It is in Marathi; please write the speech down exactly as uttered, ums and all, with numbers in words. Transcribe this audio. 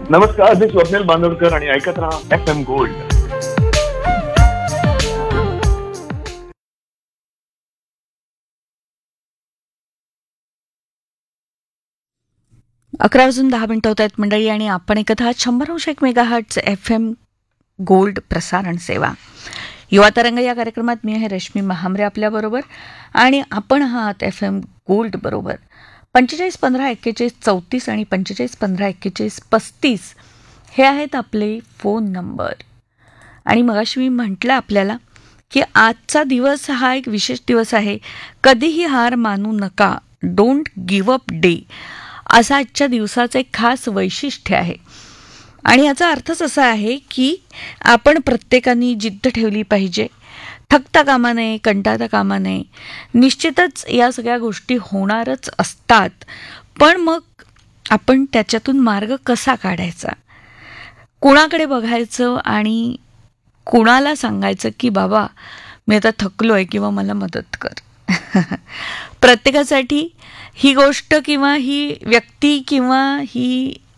नमस्कार, मी स्वप्नील बांदोडकर आणि ऐकत राहा एफ एम गोल्ड. अकरा वाजून दहा मिनिटं होत आहेत मंडळी, आणि आपण ऐकत आहात शंभर अंश एक mega hertz F M gold प्रसारण सेवा. युवा तरंग या कार्यक्रमात मी आहे रश्मी महामरे आपल्याबरोबर, आणि आपण आहात एफ एम गोल्ड बरोबर. पंचेचाळीस पंधरा एक्केचाळीस चौतीस आणि पंचेचाळीस पंधरा एक्केचाळीस पस्तीस हे आहेत आपले फोन नंबर. आणि मगाशी मी म्हटलं आपल्याला की आजचा दिवस हा एक विशेष दिवस आहे. कधीही हार मानू नका, डोंट गिव्ह अप डे, असं आजच्या दिवसाचं एक खास वैशिष्ट्य आहे. आणि याचा अर्थच असा आहे की आपण प्रत्येकाने जिद्द ठेवली पाहिजे, थकता कामा नये, कंटाळता कामा नये. निश्चितच या सगळ्या गोष्टी होणारच असतात, पण मग आपण त्याच्यातून मार्ग कसा काढायचा, कुणाकडे बघायचं आणि कुणाला सांगायचं की बाबा मी आता थकलो आहे किंवा मला मदत कर. प्रत्येकासाठी ही गोष्ट किंवा ही व्यक्ती किंवा ही